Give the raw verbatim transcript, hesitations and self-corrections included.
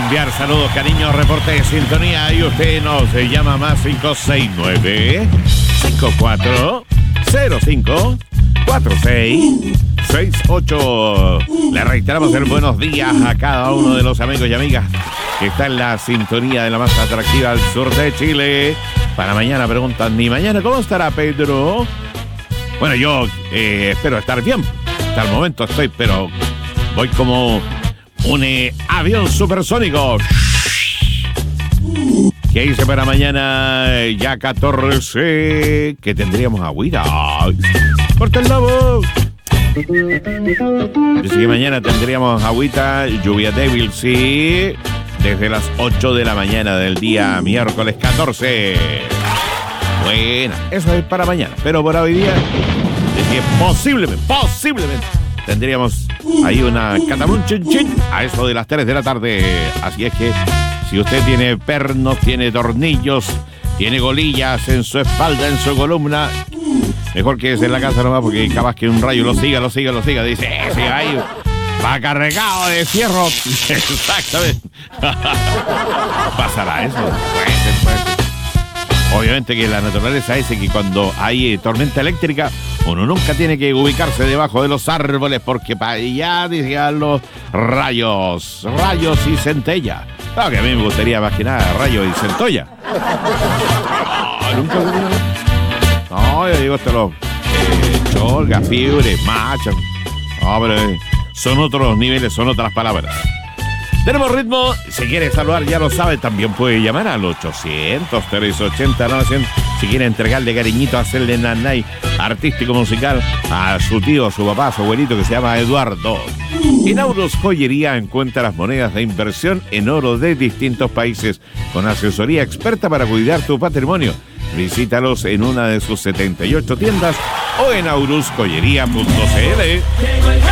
enviar saludos, cariños, reporte de sintonía y usted nos llama más cinco seis nueve, cinco cuatro cero cinco, cuatro seis seis ocho. Le reiteramos el buenos días a cada uno de los amigos y amigas que está en la sintonía de la más atractiva al sur de Chile. Para mañana preguntan, ¿ni mañana cómo estará Pedro? Bueno, yo eh, espero estar bien. Hasta el momento estoy, pero voy como un eh, avión supersónico. ¿Qué dice para mañana? Ya catorce, que tendríamos agüita. ¡Corta el lobo! Dice que mañana tendríamos agüita, lluvia débil, sí, desde las ocho de la mañana del día miércoles catorce. Bueno, eso es para mañana, pero por hoy día, decía, posiblemente, posiblemente, tendríamos ahí una catamún chin chin a eso de las tres de la tarde. Así es que si usted tiene pernos, tiene tornillos, tiene golillas en su espalda, en su columna, mejor que es en la casa nomás, porque capaz que un rayo lo siga, lo siga, lo siga. Dice, eh, sí, ahí va cargado de fierro. Exactamente. ¿Pasará eso? Puede ser, puede ser. Obviamente que la naturaleza es que cuando hay eh, tormenta eléctrica, uno nunca tiene que ubicarse debajo de los árboles, porque para allá decían los rayos, rayos y centella. Claro que a mí me gustaría más que nada rayos y centolla. No, nunca. No, yo digo esto los eh, cholgas, fibres, machos. No, pero eh, son otros niveles, son otras palabras. Tenemos ritmo. Si quiere saludar, ya lo sabe, también puede llamar al ochocientos, trescientos ochenta, novecientos. Si quiere entregarle cariñito, hacerle nanay artístico musical a su tío, a su papá, a su abuelito, que se llama Eduardo. En Aurus Joyería encuentra las monedas de inversión en oro de distintos países, con asesoría experta para cuidar tu patrimonio. Visítalos en una de sus setenta y ocho tiendas o en aurus joyería punto c l.